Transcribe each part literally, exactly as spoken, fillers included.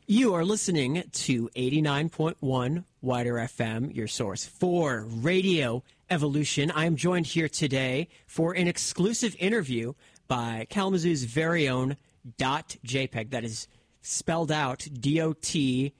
You are listening to eighty-nine point one Wider F M, your source for Radio Evolution. I am joined here today for an exclusive interview by Kalamazoo's very own Dot JPEG. That is spelled out D O T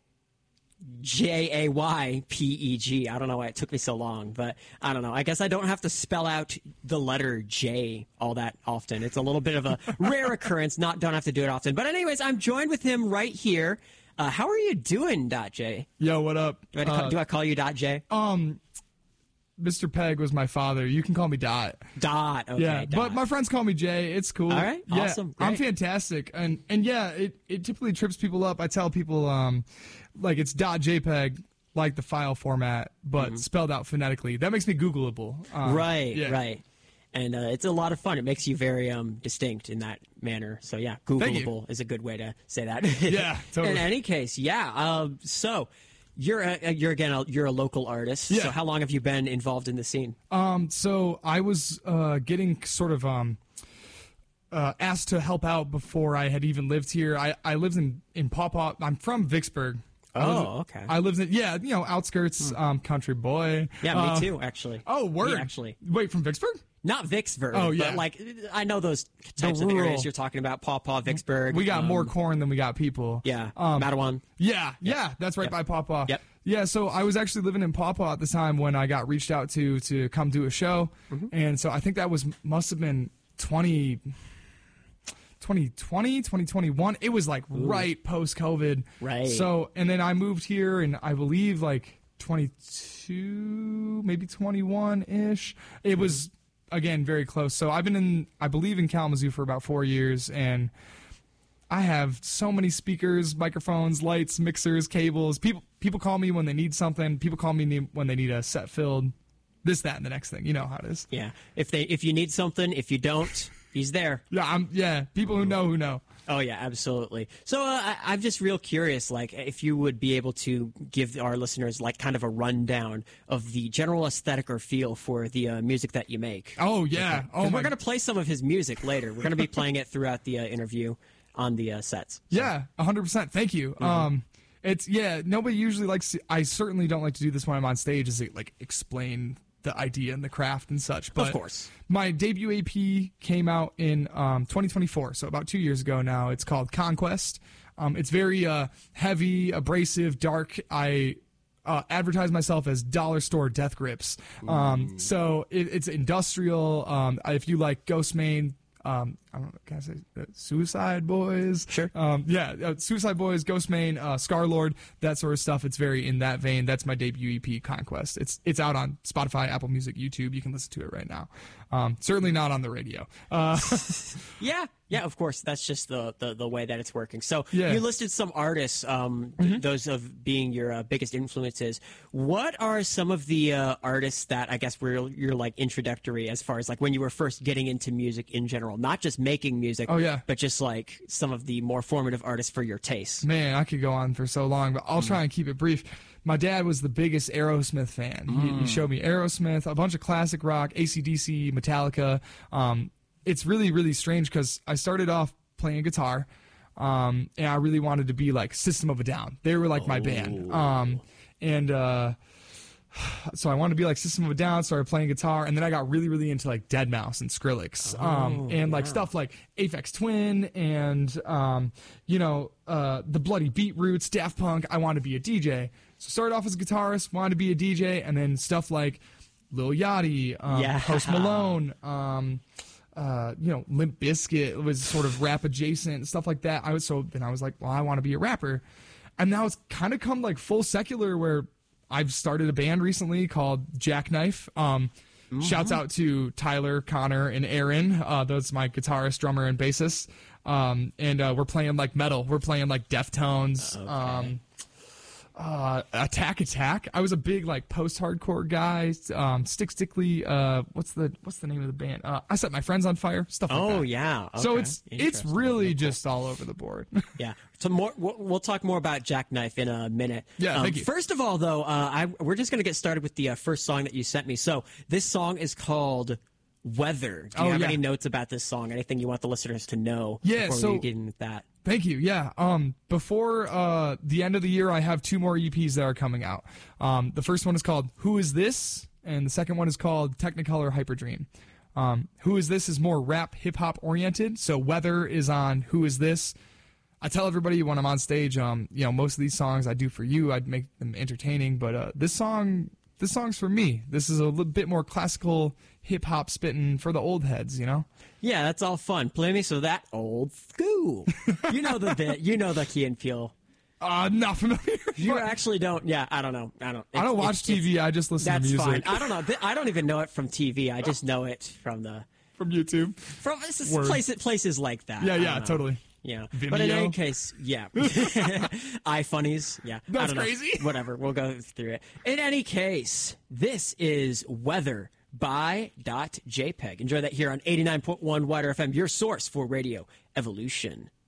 J A Y P E G. I don't know why it took me so long, but I don't know. I guess I don't have to spell out the letter J all that often. It's a little bit of a rare occurrence. Not don't have to do it often. But anyways, I'm joined with him right here. Uh, how are you doing, Dot J? Yo, what up? Do I, uh, do I call you Dot J? Um, Mister Peg was my father. You can call me Dot. Dot. Okay. Yeah, Dot. But my friends call me Jay. It's cool. All right. Yeah, Awesome. Great. I'm fantastic. And and yeah, it, it typically trips people up. I tell people um, like it's Dot JPEG, like the file format, but mm-hmm. spelled out phonetically. That makes me Googleable. Um, right. Yeah. Right. And uh, it's a lot of fun. It makes you very um, distinct in that manner. So yeah, Googleable is a good way to say that. Yeah. Totally. In any case, yeah. Um, so. You're a, you're again a, you're a local artist. Yeah. So how long have you been involved in the scene? Um, so I was uh, getting sort of um, uh, asked to help out before I had even lived here. I, I lived in in Paw Paw. I'm from Vicksburg. Oh, I lived, okay. I lived in yeah, you know, outskirts, hmm. um, country boy. Yeah, me uh, too, actually. Oh, word. Me, actually. Wait, from Vicksburg? Not Vicksburg. Oh, yeah. But like, I know those types the of rural. areas you're talking about. Paw Paw, Vicksburg. We got um, more corn than we got people. Yeah. Um, Matawan. Yeah, yeah, Yep. that's right Yep. by Paw Paw. Yep. Yeah, so I was actually living in Paw Paw at the time when I got reached out to to come do a show, mm-hmm. and so I think that was must have been twenty, twenty twenty, twenty twenty-one. It was like Ooh. right post COVID. Right. So and then I moved here, and I believe like twenty-two, maybe twenty-one ish. It mm-hmm. was again very close. So I've been in, I believe, in Kalamazoo for about four years, and I have so many speakers, microphones, lights, mixers, cables. People people call me when they need something. People call me when they need a set filled. This, that, and the next thing. You know how it is. Yeah. If they if you need something, if you don't, he's there. Yeah. I'm. Yeah. People who know who know. Oh yeah, absolutely. So uh, I, I'm just real curious, like if you would be able to give our listeners like kind of a rundown of the general aesthetic or feel for the uh, music that you make. Oh yeah. Oh, we're gonna play some of his music later. We're gonna be playing it throughout the uh, interview on the uh, sets. So. Yeah, one hundred percent. Thank you. Mm-hmm. Um, it's, yeah, nobody usually likes to, I certainly don't like to do this when I'm on stage, is it, like, explain the idea and the craft and such. But of course. My debut A P came out in um, twenty twenty-four, so about two years ago now. It's called Conquest. Um, it's very uh, heavy, abrasive, dark. I uh, advertise myself as dollar store death grips. Um, so it, it's industrial. Um, if you like Ghostmane, Um, I don't know, can I say uh, Suicide Boys? Sure. Um, yeah, uh, Suicide Boys, Ghostmane, uh, Scarlord, that sort of stuff. It's very in that vein. That's my debut E P, Conquest. It's it's out on Spotify, Apple Music, YouTube. You can listen to it right now. Um, certainly not on the radio. Uh, yeah, yeah, of course. That's just the, the, the way that it's working. So yeah. You listed some artists, um, mm-hmm. th- those of being your uh, biggest influences. What are some of the uh, artists that I guess were your like introductory as far as like when you were first getting into music in general, not just making music, oh, yeah. but just like some of the more formative artists for your taste? Man, I could go on for so long, but I'll mm. try and keep it brief. My dad was the biggest Aerosmith fan. Mm. He, he showed me Aerosmith, a bunch of classic rock, A C D C, Metallica. Um, it's really, really strange because I started off playing guitar, um, and I really wanted to be like System of a Down. They were like oh. my band. Um, and uh, so I wanted to be like System of a Down, started playing guitar, and then I got really, really into like Deadmau five and Skrillex, oh, um, and like yeah. stuff like Aphex Twin and, um, you know, uh, the Bloody Beetroots, Daft Punk. I wanted to be a D J. So started off as a guitarist, wanted to be a D J, and then stuff like Lil Yachty, um, yeah. Post Malone, um, uh, you know, Limp Bizkit was sort of rap adjacent and stuff like that. I was so then I was like, well, I want to be a rapper, and now it's kind of come like full secular where I've started a band recently called Jackknife. Um, mm-hmm. Shouts out to Tyler, Connor, and Aaron. Uh, those my guitarist, drummer, and bassist. Um, and uh, we're playing like metal. We're playing like Deftones. Okay. Um, uh, Attack Attack. I was a big like post-hardcore guy. Um, Stick Stickly. Uh, what's the what's the name of the band? Uh, I Set My Friends on Fire. Stuff like oh, that. Oh yeah. Okay. So it's it's really cool. just all over the board. Yeah. So more, we'll, we'll talk more about Jackknife in a minute. Yeah. Um, thank you. First of all, though, uh, I, we're just going to get started with the uh, first song that you sent me. So this song is called Weather. Do you Oh, have yeah. any notes about this song? Anything you want the listeners to know Yeah, before so- we get into that? Thank you. Yeah. Um, before uh, the end of the year, I have two more E Ps that are coming out. Um, the first one is called Who Is This? And the second one is called Technicolor Hyperdream. Um, Who Is This is more rap, hip-hop oriented. So Weather is on Who Is This? I tell everybody when I'm on stage, um, you know, most of these songs I do for you, I'd make them entertaining. But uh, this song... This song's for me. This is a little bit more classical hip-hop spitting for the old heads, you know? Yeah, that's all fun. Play me so that old school. You know the bit. You know the Key and Peele. Uh, not familiar. You actually don't. Yeah, I don't know. I don't. I don't watch T V. I just listen to That's music. fine. I don't know. Th- I don't even know it from T V. I just know it from the From YouTube. from this is Word. places places like that. Yeah, I yeah, don't know. totally. Yeah, but in Vimeo. any case, yeah, iFunnies, yeah, I That's don't know. crazy. Whatever, we'll go through it. In any case, this is Weather by .jpeg. Enjoy that here on eighty-nine point one Wider F M, your source for Radio Evolution.